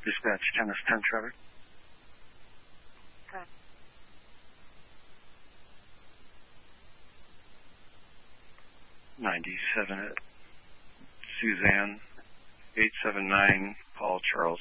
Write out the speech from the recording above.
Dispatch 10S10 Trevor. Okay. 97 Suzanne, 879 Paul Charles.